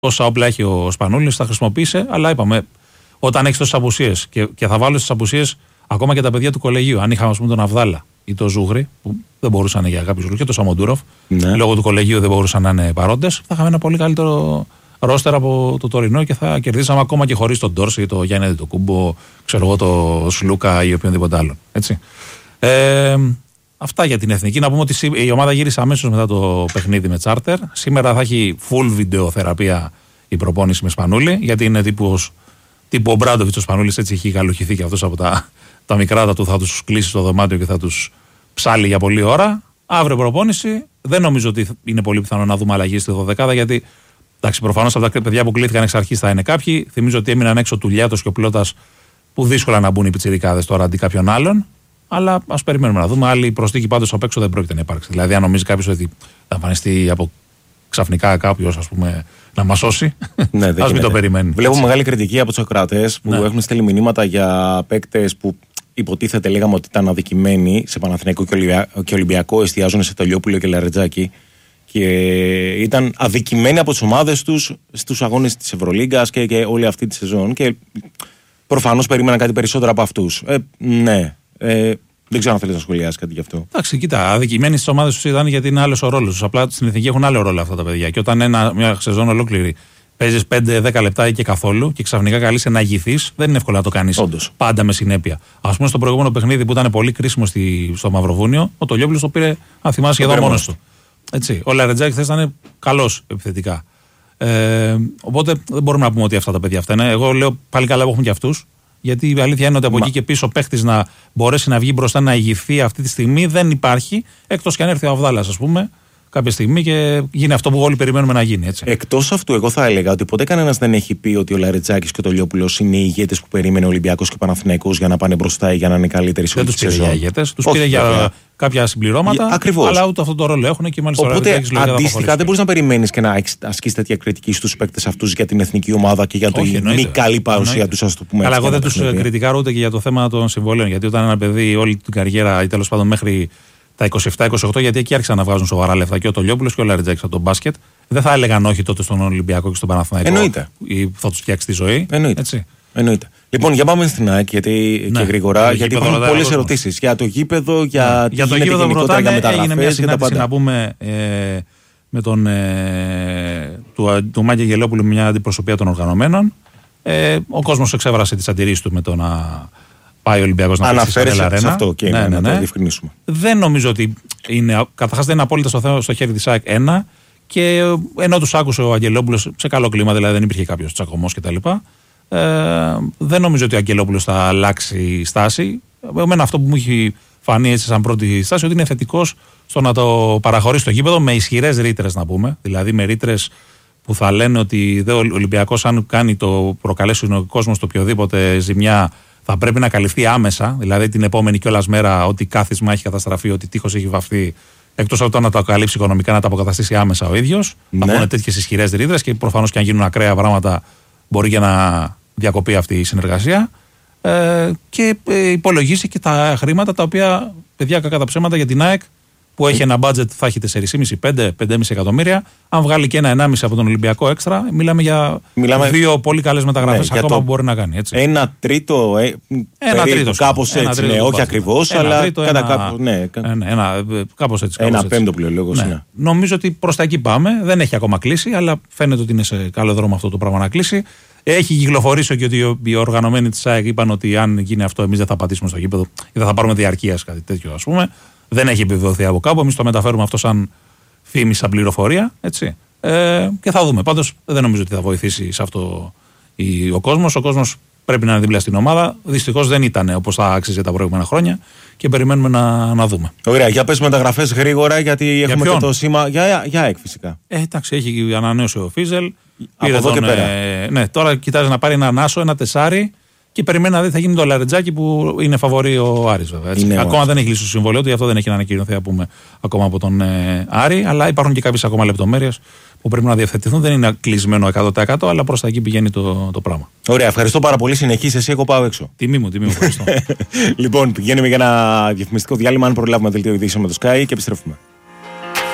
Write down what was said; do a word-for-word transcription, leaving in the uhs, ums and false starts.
όσα όπλα έχει ο Σπανούλης θα χρησιμοποιήσει, αλλά είπαμε, όταν έχει τόσες απουσίες και, και θα βάλω στις απουσίες ακόμα και τα παιδιά του κολεγίου. Αν είχαμε, ας πούμε, τον Αβδάλα ή τον Ζούγρη, που δεν μπορούσαν για κάποιους λόγους, και τον Σαμοντούροφ, ναι. λόγω του κολεγίου δεν μπορούσαν να είναι παρόντες, θα είχαμε ένα πολύ καλύτερο ρόστερ από το τωρινό και θα κερδίσαμε ακόμα και χωρίς τον Ντόρση, τον Γιάννη τον Κούμπο, ξέρω εγώ, τον Σλούκα ή οποιονδήποτε άλλον. Έτσι. Ε, αυτά για την εθνική. Να πούμε ότι η ομάδα γύρισε αμέσως μετά το παιχνίδι με Τσάρτερ. Σήμερα θα έχει full βιντεοθεραπεία η προπόνηση με Σπανούλη, γιατί είναι τύπος, τύπου ο Μπράντοβιτς ο Σπανούλης, έτσι έχει γαλουχηθεί και αυτός από τα, τα μικράτα του, θα τους κλείσει στο δωμάτιο και θα τους ψάλει για πολλή ώρα. Αύριο προπόνηση. Δεν νομίζω ότι είναι πολύ πιθανό να δούμε αλλαγή στη δωδεκάδα, γιατί εντάξει, προφανώς από τα παιδιά που κλείθηκαν εξ αρχής θα είναι κάποιοι. Θυμίζω ότι έμειναν έξω του Λιάτος και ο Πλώτας, που δύσκολα να μπουν οι πιτσιρικάδες τώρα αντί κάποιων άλλων. Αλλά ας περιμένουμε να δούμε. Άλλη προσθήκη πάντως απ' έξω δεν πρόκειται να υπάρξει. Δηλαδή, αν νομίζει κάποιος ότι θα εμφανιστεί από ξαφνικά κάποιος, ας πούμε, να μας σώσει, ναι, ας μην το περιμένει. Βλέπω έτσι μεγάλη κριτική από τους ακροατές που ναι. έχουν στείλει μηνύματα για παίκτες που υποτίθεται λέγαμε ότι ήταν αδικημένοι σε Παναθηναϊκό και Ολυμπιακό, εστιάζουν σε Τελειόπουλο και Λαρετζάκη. Και ήταν αδικημένοι από τις ομάδες τους στους αγώνες της Ευρωλίγκας και, και όλη αυτή τη σεζόν. Και προφανώς περίμεναν κάτι περισσότερο από αυτούς. Ε, ναι. Ε, δεν ξέρω αν θέλεις να σχολιάσεις κάτι γι' αυτό. Εντάξει, κοίτα, αδικημένοι στις ομάδες τους ήταν γιατί είναι άλλος ο ρόλος τους. Απλά στην εθνική έχουν άλλο ρόλο αυτά τα παιδιά. Και όταν ένα, μια σεζόν ολόκληρη παίζεις πέντε δέκα λεπτά ή και καθόλου και ξαφνικά καλείσαι να ηγηθείς, δεν είναι εύκολο να το κάνεις πάντα με συνέπεια. Ας πούμε, στο προηγούμενο παιχνίδι που ήταν πολύ κρίσιμο στη, στο Μαυροβούνιο, ο Τολιόπουλος το πήρε, αν θυμάσαι, σχεδόν μόνος του. Έτσι. Ο Λαρετζάκης θες ήταν καλός επιθετικά. Ε, οπότε δεν μπορούμε να πούμε ότι αυτά τα παιδιά αυτά είναι. Εγώ λέω πάλι καλά που έχουμε και αυτούς. Γιατί η αλήθεια είναι ότι από Μα... εκεί και πίσω παίχτης να μπορέσει να βγει μπροστά, να ηγηθεί αυτή τη στιγμή δεν υπάρχει. Εκτός και αν έρθει ο Αβδάλας, ας πούμε, κάποια στιγμή και γίνει αυτό που όλοι περιμένουμε να γίνει. Έτσι. Εκτός αυτού, εγώ θα έλεγα ότι ποτέ κανένας δεν έχει πει ότι ο Λαρετζάκης και ο Τολιόπουλος είναι οι ηγέτες που περίμενε ο Ολυμπιακός και ο Παναθηναϊκός για να πάνε μπροστά ή για να είναι καλύτεροι σε όλη τη σεζόν. Δεν τους πήρε για ηγέτες, τους πήρε για κάποια συμπληρώματα. Ακριβώς. Αλλά ούτε αυτό το ρόλο έχουν και μάλιστα. Οπότε αντίστοιχα δεν μπορείς να περιμένεις και να ασκείς τέτοια κριτική στους παίκτες αυτούς για την εθνική ομάδα και για τη μη καλή παρουσία τους, ας το πούμε. Αλλά εγώ δεν τους κριτικάρω ούτε και για το θέμα των συμβολέων. Γιατί όταν ένα παιδί όλη την καριέρα ή τέλος πάντων μέχρι τα είκοσι επτά είκοσι οκτώ, γιατί εκεί άρχισαν να βγάζουν σοβαρά λεφτά και ο Τολιόπουλος και ο Λαρετζάκης από τον μπάσκετ, δεν θα έλεγαν όχι τότε στον Ολυμπιακό και στον Παναθηναϊκό. Εννοείται. Ή θα τους φτιάξει τη ζωή. Εννοείται. Έτσι. Εννοείται. Λοιπόν, για πάμε στην ΑΕΚ γιατί, ναι, και γρήγορα, γιατί υπάρχουν πολλές ερωτήσεις για το γήπεδο, για, ναι, για το γήπεδο ρωτάνε, για μεταγραφές. Έγινε μια συνάντηση να πούμε ε, με τον ε, του, του Μάκη Αγγελόπουλου, μια αντιπροσωπεία των οργανωμένων. Ε, ο κόσμος εξέβρασε τις αντιρρήσεις του με το να πάει ο Ολυμπιακός να παίξει στην Αρένα. Σε αυτό και ναι, ναι, να το διευκρινίσουμε. Δεν νομίζω ότι είναι. Καταρχάς δεν είναι απόλυτα στο, στο χέρι της ΑΕΚ ένα. Και ενώ τους άκουσε ο Αγγελόπουλος σε καλό κλίμα, δηλαδή δεν υπήρχε κάποιος τσακωμός κτλ. Ε, δεν νομίζω ότι ο Αγγελόπουλος θα αλλάξει στάση. Εμένα αυτό που μου έχει φανεί έτσι σαν πρώτη στάση ότι είναι θετικός στο να το παραχωρήσει το γήπεδο με ισχυρές ρήτρες, να πούμε. Δηλαδή με ρήτρες που θα λένε ότι ο Ολυμπιακός, αν κάνει το προκαλέσει ο κόσμος το οποιοδήποτε ζημιά, θα πρέπει να καλυφθεί άμεσα. Δηλαδή την επόμενη κιόλας μέρα, ότι κάθισμα έχει καταστραφεί, ότι τείχος έχει βαφθεί. Εκτός από το να το καλύψει οικονομικά, να τα αποκαταστήσει άμεσα ο ίδιος. Ναι. Θα πούνε τέτοιες ισχυρές ρήτρες και προφανώς και αν γίνουν ακραία πράγματα, μπορεί και να διακοπεί αυτή η συνεργασία. Ε, και ε, υπολογίσει και τα χρήματα τα οποία, παιδιά, κακά τα ψέματα για την ΑΕΚ, που έχει ένα budget, θα έχει τέσσερα κόμμα πέντε με πέντε κόμμα πέντε εκατομμύρια. Αν βγάλει και ένα ενάμιση από τον Ολυμπιακό έξτρα, μιλάμε για μιλάμε... δύο πολύ καλές μεταγραφές, ναι, ακόμα το... που μπορεί να κάνει. Έτσι. Ένα τρίτο, ε, ένα τρίτο κάπως έτσι, τρίτο, ναι, όχι ακριβώς, αλλά τρίτο, κατά ένα... κάπου, ναι. Ένα, ένα, κάπως έτσι. Ένα έτσι. πέμπτο πλειολόγος, ναι. ναι. Νομίζω ότι προς τα εκεί πάμε. Δεν έχει ακόμα κλείσει, αλλά φαίνεται ότι είναι σε καλό δρόμο αυτό το πράγμα να κλείσει. Έχει κυκλοφορήσει και ότι οι οργανωμένοι της ΑΕΚ είπαν ότι αν γίνει αυτό, εμείς δεν θα πατήσουμε στο γήπεδο ή δεν θα πάρουμε διαρκείας, κάτι τέτοιο, ας πούμε. Δεν έχει επιβεβαιωθεί από κάπου. Εμείς το μεταφέρουμε αυτό σαν φήμη, σαν πληροφορία. Έτσι. Ε, και θα δούμε. Πάντως δεν νομίζω ότι θα βοηθήσει σε αυτό η, ο κόσμος. Ο κόσμος πρέπει να είναι δίπλα στην ομάδα. Δυστυχώς δεν ήταν όπως θα άξιζε τα προηγούμενα χρόνια και περιμένουμε να, να δούμε. Ωραία. Για πες μεταγραφές γρήγορα, γιατί για έχουμε ποιον? και το σήμα. Για, για ΑΕΚ φυσικά. Ε, εντάξει, έχει ανανέωσει ο Φίζελ. Από εδώ τον, και πέρα. Ε, ναι, τώρα κοιτάζει να πάρει ένα Νάσο, ένα τεσάρι. Και περιμένει να δει τι θα γίνει το Λαρετζάκι που είναι φαβορί ο Άρης, βέβαια. Έτσι. Ακόμα όμως δεν έχει λύσει το συμβόλαιο του, γι' αυτό δεν έχει να ανακοινωθεί ακόμα από τον ε, Άρη. Αλλά υπάρχουν και κάποιες ακόμα λεπτομέρειες που πρέπει να διευθετηθούν. Δεν είναι κλεισμένο εκατό τοις εκατό, αλλά προς τα εκεί πηγαίνει το, το πράγμα. Ωραία, ευχαριστώ πάρα πολύ. Συνεχίσε εσύ, εγώ πάω έξω. Τιμή μου, τιμή μου, ευχαριστώ. Λοιπόν, πηγαίνουμε για ένα διαφημιστικό διάλειμμα. Αν προλάβουμε δελτίο ειδήσεων με το Sky και επιστρέφουμε.